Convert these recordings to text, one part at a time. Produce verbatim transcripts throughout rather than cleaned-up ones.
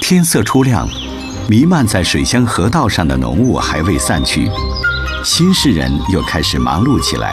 天色初亮，弥漫在水乡河道上的浓雾还未散去，新市人又开始忙碌起来。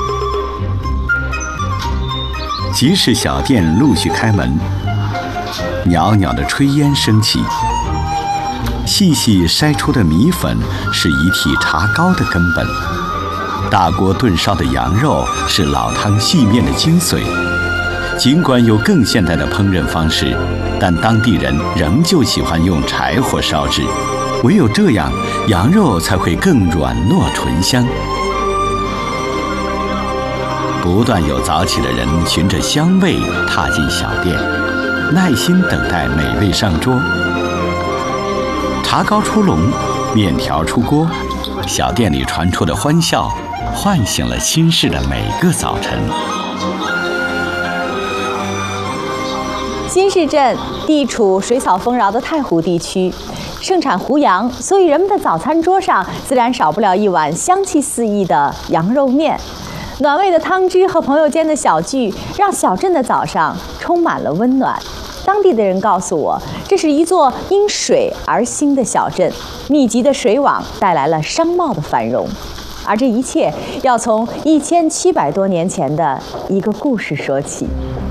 集市小店陆续开门，袅袅的炊烟升起，细细筛出的米粉是一屉茶糕的根本，大锅炖烧的羊肉是老汤细面的精髓。尽管有更现代的烹饪方式，但当地人仍旧喜欢用柴火烧制，唯有这样，羊肉才会更软糯醇香。不断有早起的人循着香味踏进小店，耐心等待美味上桌。茶糕出笼，面条出锅，小店里传出的欢笑，唤醒了新市的每个早晨。 新市镇地处水草丰饶的太湖地区，盛产湖羊，所以人们的早餐桌上自然少不了一碗香气四溢的羊肉面。暖胃的汤汁和朋友间的小聚，让小镇的早上充满了温暖。当地的人告诉我，这是一座因水而兴的小镇，密集的水网带来了商贸的繁荣。而这一切要从一千七百多年前的一个故事说起。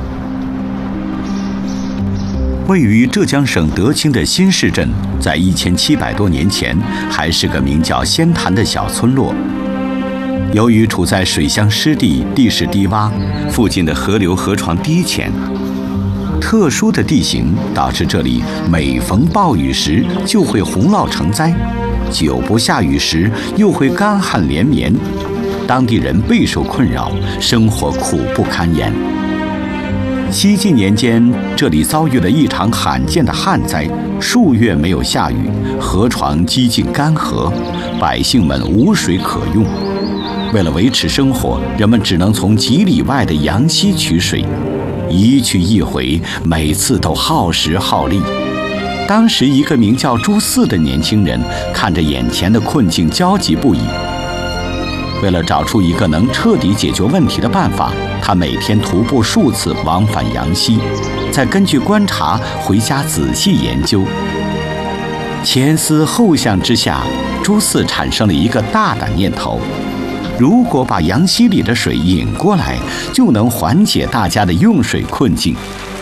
位于浙江省德清的新市镇，在一千七百多年前还是个名叫仙潭的小村落。由于处在水乡湿地，地势低洼，附近的河流河床低浅，特殊的地形导致这里每逢暴雨时就会洪涝成灾，久不下雨时又会干旱连绵，当地人备受困扰，生活苦不堪言。西晋年间，这里遭遇了一场罕见的旱灾，数月没有下雨，河床几近干涸，百姓们无水可用。为了维持生活，人们只能从几里外的阳溪取水，一去一回，每次都耗时耗力。当时一个名叫朱四的年轻人看着眼前的困境，焦急不已。为了找出一个能彻底解决问题的办法，他每天徒步数次往返阳溪，再根据观察回家仔细研究。前思后想之下，朱四产生了一个大胆念头：如果把阳溪里的水引过来，就能缓解大家的用水困境。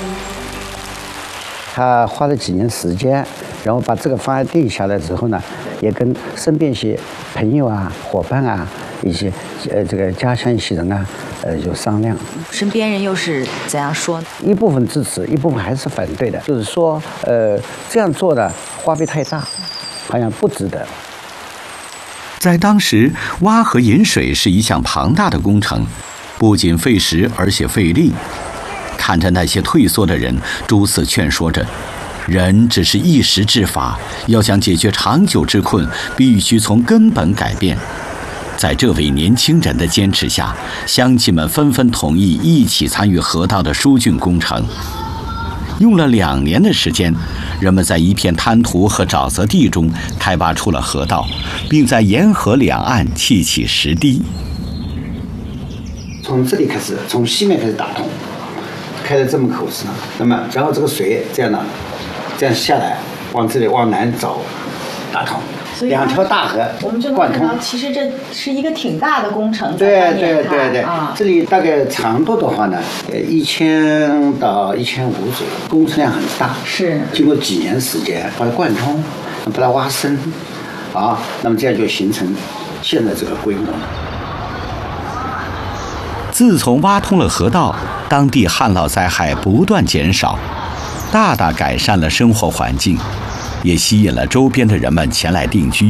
他花了几年时间，然后把这个方案定下来之后呢，也跟身边一些朋友啊、伙伴啊、一些呃这个家乡一些人啊，呃有商量。 身边人又是怎样说？ 一部分支持，一部分还是反对的。就是说，呃，这样做的花费太大，好像不值得。 在当时，挖河引水是一项庞大的工程，不仅费时，而且费力。看着那些退缩的人，朱四劝说着：人只是一时之法，要想解决长久之困，必须从根本改变。在这位年轻人的坚持下，乡亲们纷纷同意一起参与河道的疏浚工程。用了两年的时间，人们在一片滩涂和沼泽地中开挖出了河道，并在沿河两岸砌起石堤。 从这里开始，从西面开始打通，开了这么口子，那么然后这个水这样的，这样下来，往这里往南走，打通。两条大河我们就能看到，其实这是一个挺大的工程。 对对对对，啊、这里大概长度的话呢，呃，一千到一千五左右，工程量很大。 是。经过几年时间把它贯通，把它挖深，啊，那么这样就形成现在这个规模。 自从挖通了河道，当地旱涝灾害不断减少，大大改善了生活环境。也吸引了周边的人们前来定居。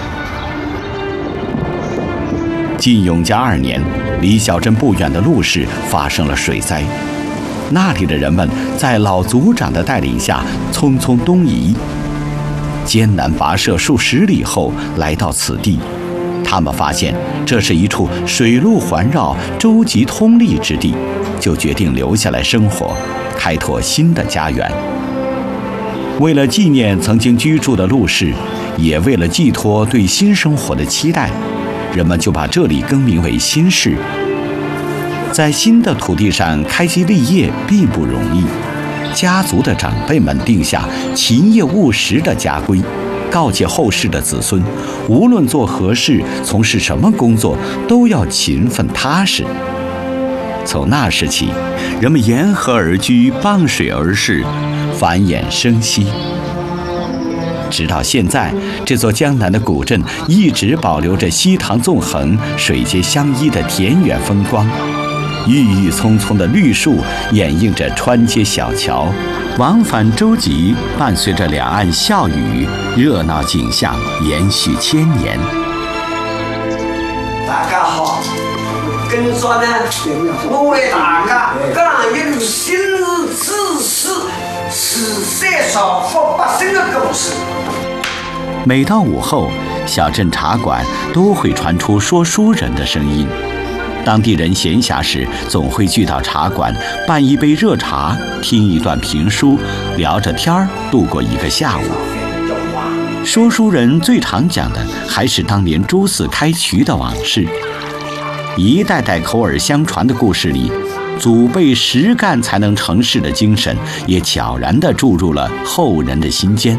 晋永嘉二年，离小镇不远的陆氏发生了水灾，那里的人们在老族长的带领下匆匆东移，艰难跋涉数十里后来到此地。他们发现这是一处水陆环绕、舟楫通利之地，就决定留下来生活，开拓新的家园。为了纪念曾经居住的陆氏，也为了寄托对新生活的期待，人们就把这里更名为新市。在新的土地上开基立业并不容易， 家族的长辈们定下勤业务实的家规，告诫后世的子孙，无论做何事、从事什么工作，都要勤奋踏实。从那时起，人们沿河而居，傍水而市，繁衍生息。直到现在，这座江南的古镇一直保留着西塘纵横、水街相依的田园风光。郁郁葱葱的绿树掩映着穿街小桥，往返舟楫伴随着两岸笑语，热闹景象延续千年。 大家好，跟说呢，我为大家讲一个新日之事，是三少福百姓的故事。 每到午后，小镇茶馆都会传出说书人的声音。当地人闲暇时，总会聚到茶馆，办一杯热茶，听一段评书，聊着天儿，度过一个下午。说书人最常讲的还是当年朱四开渠的往事。一代代口耳相传的故事里，祖辈实干才能成事的精神，也悄然地注入了后人的心间。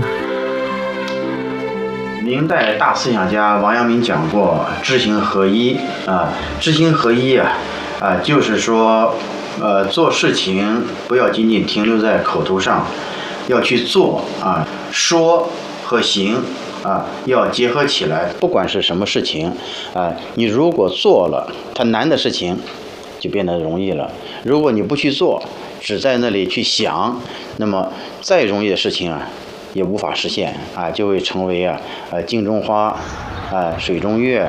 明代大思想家王阳明讲过“知行合一”啊，“知行合一”啊，啊，就是说，呃，做事情不要仅仅停留在口头上，要去做啊，说和行啊要结合起来。不管是什么事情啊，你如果做了，它难的事情就变得容易了；如果你不去做，只在那里去想，那么再容易的事情啊，也无法实现啊，就会成为啊呃镜中花，啊水中月。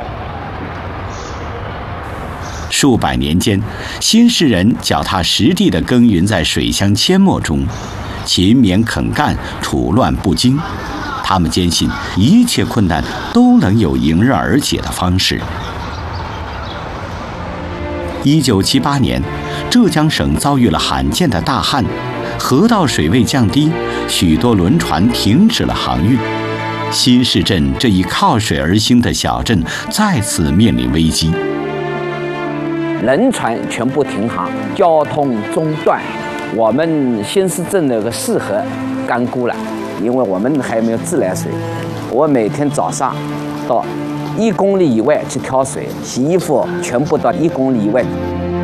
数百年间，新市人脚踏实地地耕耘在水乡阡陌中，勤勉肯干，处乱不惊。他们坚信，一切困难都能有迎刃而解的方式。一九七八年，浙江省遭遇了罕见的大旱，河道水位降低，许多轮船停止了航运。新市镇这一靠水而兴的小镇再次面临危机， 轮船全部停航，交通中断。我们新市镇那个泗河干枯了，因为我们还没有自来水。我每天早上到一公里以外去挑水，洗衣服全部到一公里以外。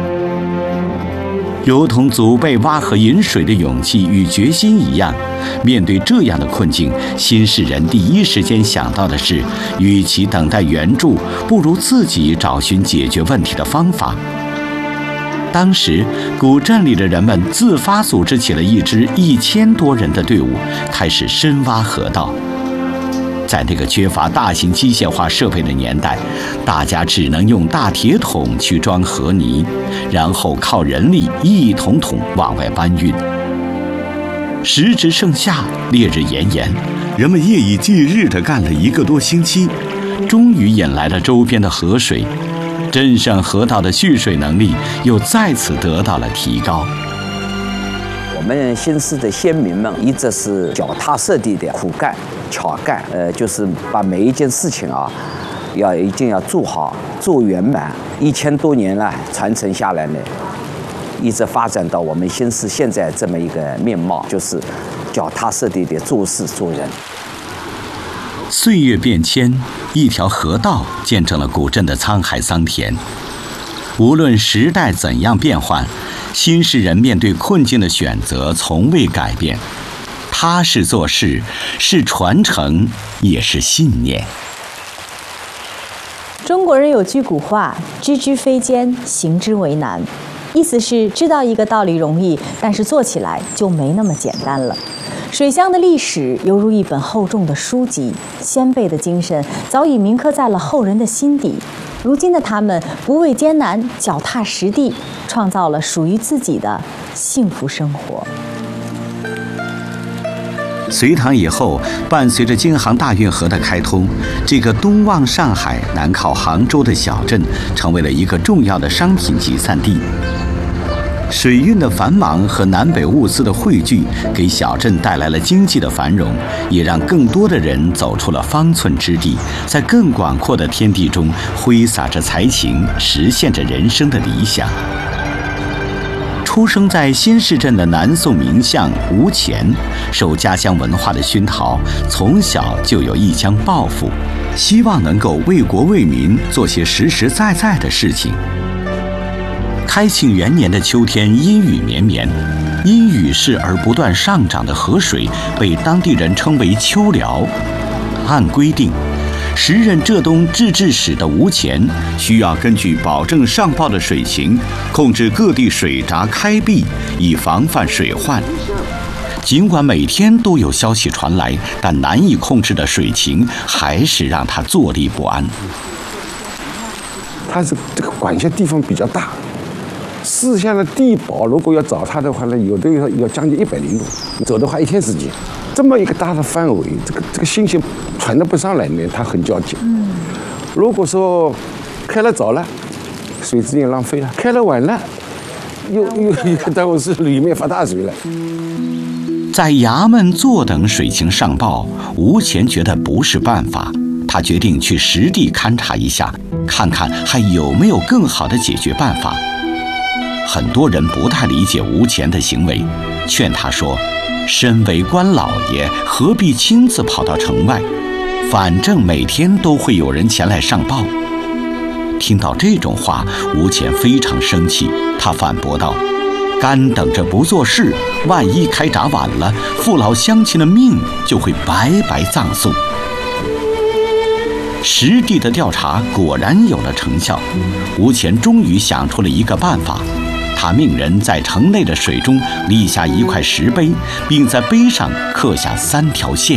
如同祖辈挖河饮水的勇气与决心一样，面对这样的困境，新市人第一时间想到的是，与其等待援助，不如自己找寻解决问题的方法。当时，古镇里的人们自发组织起了一支一千多人的队伍，开始深挖河道。在那个缺乏大型机械化设备的年代，大家只能用大铁桶去装河泥，然后靠人力一桶桶往外搬运。时值盛夏，烈日炎炎，人们夜以继日地干了一个多星期，终于引来了周边的河水，镇上河道的蓄水能力又再次得到了提高。 我们新市的先民们一直是脚踏实地的苦干、巧干，呃，就是把每一件事情啊，要一定要做好、做圆满。一千多年了，传承下来呢，一直发展到我们新市现在这么一个面貌，就是脚踏实地的做事做人。 岁月变迁，一条河道见证了古镇的沧海桑田。无论时代怎样变换，新市人面对困境的选择从未改变，踏实做事是传承，也是信念。 中国人有句古话：“知之非艰，行之为难”，意思是知道一个道理容易，但是做起来就没那么简单了。水乡的历史犹如一本厚重的书籍，先辈的精神早已铭刻在了后人的心底。如今的他们不畏艰难，脚踏实地，创造了属于自己的幸福生活。 隋唐以后，伴随着京杭大运河的开通，这个东望上海、南靠杭州的小镇，成为了一个重要的商品集散地。水运的繁忙和南北物资的汇聚，给小镇带来了经济的繁荣，也让更多的人走出了方寸之地，在更广阔的天地中挥洒着才情，实现着人生的理想。 出生在新市镇的南宋名相吴乾，受家乡文化的熏陶，从小就有一腔抱负，希望能够为国为民做些实实在在的事情。开庆元年的秋天，阴雨绵绵，因雨势而不断上涨的河水被当地人称为秋辽。按规定，时任浙东制置使的吴乾需要根据保证上报的水情，控制各地水闸开闭，以防范水患。尽管每天都有消息传来，但难以控制的水情还是让他坐立不安。 他是这个管辖地方比较大，四乡的地保如果要找他的话呢，有的要要将近一百里路，走的话一天时间。这么一个大的范围，这个这个信息传得不上来呢，他很焦急。嗯，如果说开了早了，水资源浪费了；开了晚了，又又又耽误是里面发大水了。 在衙门坐等水情上报，吴乾觉得不是办法，他决定去实地勘察一下，看看还有没有更好的解决办法。很多人不太理解吴乾的行为，劝他说，身为官老爷，何必亲自跑到城外？反正每天都会有人前来上报。听到这种话，吴乾非常生气，他反驳道：“干等着不做事，万一开闸晚了，父老乡亲的命就会白白葬送。”实地的调查果然有了成效，吴乾终于想出了一个办法。他命人在城内的水中立下一块石碑，并在碑上刻下三条线。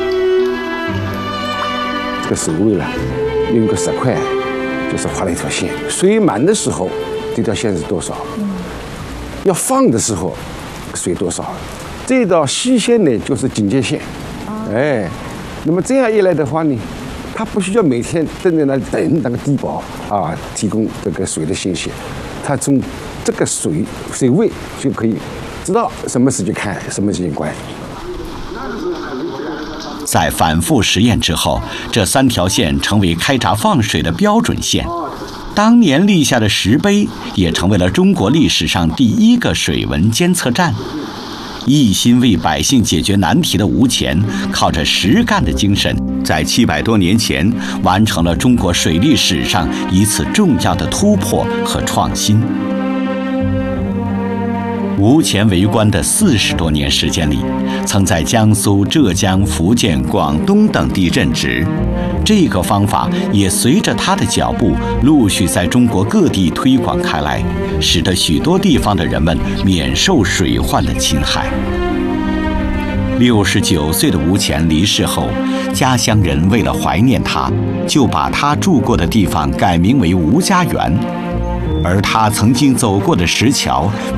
这个守卫了，用个石块，就是画了一条线。水满的时候，这条线是多少？要放的时候，水多少？这道细线呢，就是警戒线。哎，那么这样一来的话呢，他不需要每天蹲在那里等那个地保啊提供这个水的信息，他从这个水水位就可以知道什么时间开，什么时间关。 在反复实验之后，这三条线成为开闸放水的标准线。当年立下的石碑也成为了中国历史上第一个水文监测站。一心为百姓解决难题的吴乾，靠着实干的精神，在七百多年前完成了中国水利史上一次重要的突破和创新。吴乾为官的四十多年时间里，曾在江苏、浙江、福建、广东等地任职。这个方法也随着他的脚步，陆续在中国各地推广开来，使得许多地方的人们免受水患的侵害。六十九岁的吴乾离世后，家乡人为了怀念他，就把他住过的地方改名为吴家园。而他曾经走过的石桥